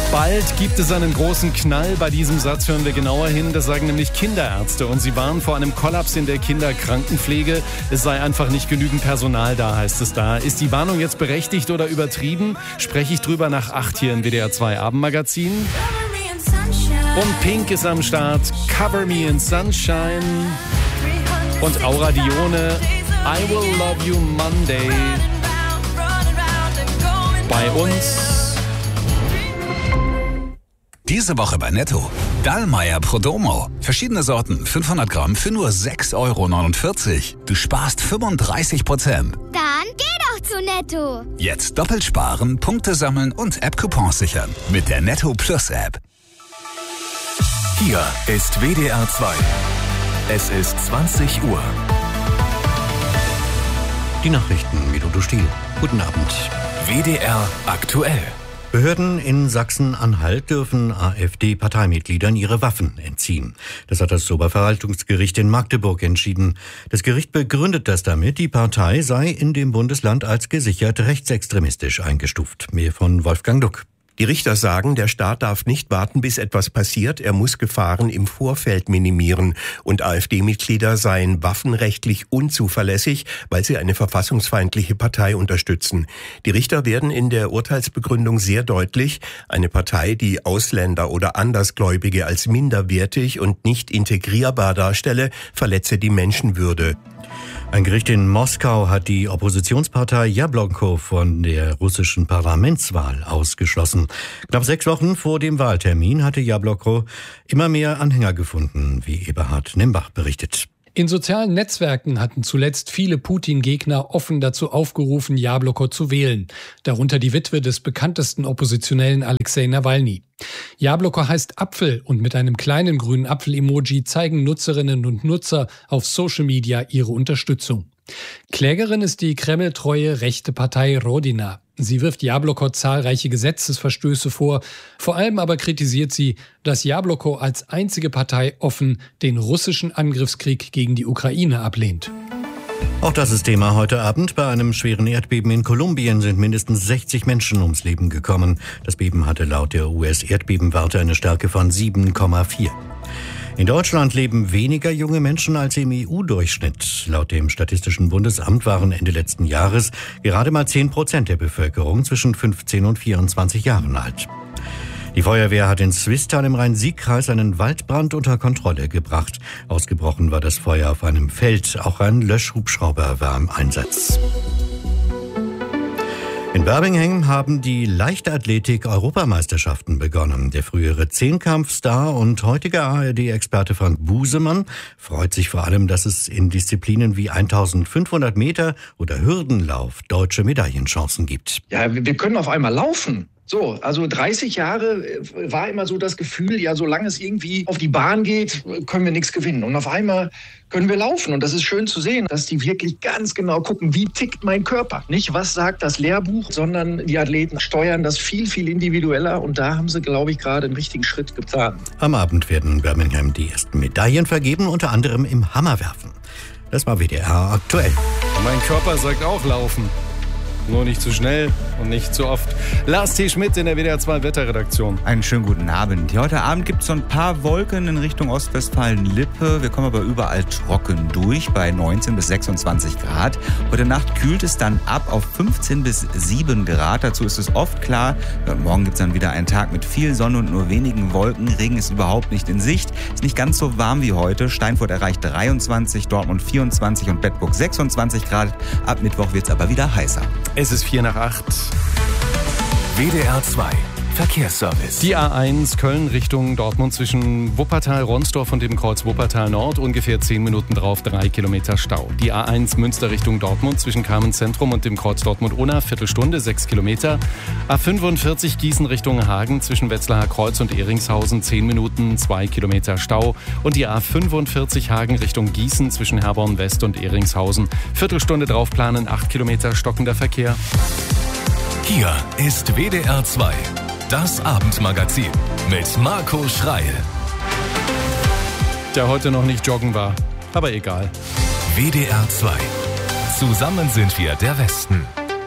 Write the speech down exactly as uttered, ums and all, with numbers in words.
Bald gibt es einen großen Knall. Bei diesem Satz hören wir genauer hin. Das sagen nämlich Kinderärzte. Und sie warnen vor einem Kollaps in der Kinderkrankenpflege. Es sei einfach nicht genügend Personal da, heißt es da. Ist die Warnung jetzt berechtigt oder übertrieben? Spreche ich drüber nach acht hier im W D R zwei Abendmagazin. Und Pink ist am Start. Cover Me in Sunshine. Und Aura Dione. I Will Love You Monday. Bei uns. Diese Woche bei Netto. Dallmayr Prodomo. Verschiedene Sorten, fünfhundert Gramm für nur sechs Euro neunundvierzig. Du sparst fünfunddreißig Prozent. Dann geh doch zu Netto. Jetzt doppelt sparen, Punkte sammeln und App-Coupons sichern. Mit der Netto Plus App. Hier ist W D R zwei. Es ist zwanzig Uhr. Die Nachrichten mit Udo Stiel. Guten Abend. W D R aktuell. Behörden in Sachsen-Anhalt dürfen AfD-Parteimitgliedern ihre Waffen entziehen. Das hat das Oberverwaltungsgericht in Magdeburg entschieden. Das Gericht begründet das damit, die Partei sei in dem Bundesland als gesichert rechtsextremistisch eingestuft. Mehr von Wolfgang Duck. Die Richter sagen, der Staat darf nicht warten, bis etwas passiert. Er muss Gefahren im Vorfeld minimieren. Und AfD-Mitglieder seien waffenrechtlich unzuverlässig, weil sie eine verfassungsfeindliche Partei unterstützen. Die Richter werden in der Urteilsbegründung sehr deutlich, eine Partei, die Ausländer oder Andersgläubige als minderwertig und nicht integrierbar darstelle, verletze die Menschenwürde. Ein Gericht in Moskau hat die Oppositionspartei Jablonko von der russischen Parlamentswahl ausgeschlossen. Knapp sechs Wochen vor dem Wahltermin hatte Jablonko immer mehr Anhänger gefunden, wie Eberhard Nimbach berichtet. In sozialen Netzwerken hatten zuletzt viele Putin-Gegner offen dazu aufgerufen, Jablonko zu wählen. Darunter die Witwe des bekanntesten Oppositionellen Alexei Nawalny. Jablonko heißt Apfel und mit einem kleinen grünen Apfel-Emoji zeigen Nutzerinnen und Nutzer auf Social Media ihre Unterstützung. Klägerin ist die kremltreue rechte Partei Rodina. Sie wirft Jablonko zahlreiche Gesetzesverstöße vor. Vor allem aber kritisiert sie, dass Jablonko als einzige Partei offen den russischen Angriffskrieg gegen die Ukraine ablehnt. Auch das ist Thema heute Abend. Bei einem schweren Erdbeben in Kolumbien sind mindestens sechzig Menschen ums Leben gekommen. Das Beben hatte laut der U S-Erdbebenwarte eine Stärke von sieben Komma vier. In Deutschland leben weniger junge Menschen als im E U-Durchschnitt. Laut dem Statistischen Bundesamt waren Ende letzten Jahres gerade mal zehn Prozent der Bevölkerung zwischen fünfzehn und vierundzwanzig Jahren alt. Die Feuerwehr hat in Swisttal im Rhein-Sieg-Kreis einen Waldbrand unter Kontrolle gebracht. Ausgebrochen war das Feuer auf einem Feld. Auch ein Löschhubschrauber war im Einsatz. In Birmingham haben die Leichtathletik-Europameisterschaften begonnen. Der frühere Zehnkampfstar und heutige A R D-Experte Frank Busemann freut sich vor allem, dass es in Disziplinen wie eintausendfünfhundert Meter oder Hürdenlauf deutsche Medaillenchancen gibt. Ja, wir können auf einmal laufen. So, also dreißig Jahre war immer so das Gefühl, ja, solange es irgendwie auf die Bahn geht, können wir nichts gewinnen. Und auf einmal können wir laufen. Und das ist schön zu sehen, dass die wirklich ganz genau gucken, wie tickt mein Körper. Nicht, was sagt das Lehrbuch, sondern die Athleten steuern das viel, viel individueller. Und da haben sie, glaube ich, gerade einen richtigen Schritt getan. Am Abend werden in Birmingham die ersten Medaillen vergeben, unter anderem im Hammerwerfen. Das war W D R aktuell. Mein Körper sagt auch laufen. Nur nicht zu schnell und nicht zu oft. Lars T. Schmidt in der W D R zwei Wetterredaktion. Einen schönen guten Abend. Heute Abend gibt es so ein paar Wolken in Richtung Ostwestfalen-Lippe. Wir kommen aber überall trocken durch bei neunzehn bis sechsundzwanzig Grad. Heute Nacht kühlt es dann ab auf fünfzehn bis sieben Grad. Dazu ist es oft klar. Und morgen gibt es dann wieder einen Tag mit viel Sonne und nur wenigen Wolken. Regen ist überhaupt nicht in Sicht. Ist nicht ganz so warm wie heute. Steinfurt erreicht dreiundzwanzig, Dortmund vierundzwanzig und Bedburg sechsundzwanzig Grad. Ab Mittwoch wird es aber wieder heißer. Es ist vier nach acht. W D R zwei Verkehrsservice. Die A eins Köln Richtung Dortmund zwischen Wuppertal-Ronsdorf und dem Kreuz Wuppertal Nord. Ungefähr zehn Minuten drauf, drei Kilometer Stau. Die A eins Münster Richtung Dortmund zwischen Carmen Zentrum und dem Kreuz Dortmund-Unna. Viertelstunde, sechs Kilometer. A fünfundvierzig Gießen Richtung Hagen zwischen Wetzlarer Kreuz und Eringshausen. zehn Minuten, zwei Kilometer Stau. Und die A fünfundvierzig Hagen Richtung Gießen zwischen Herborn West und Eringshausen. Viertelstunde drauf planen, acht Kilometer stockender Verkehr. Hier ist W D R zwei. Das Abendmagazin mit Marco Schreil. Der heute noch nicht joggen war, aber egal. W D R zwei. Zusammen sind wir der Westen.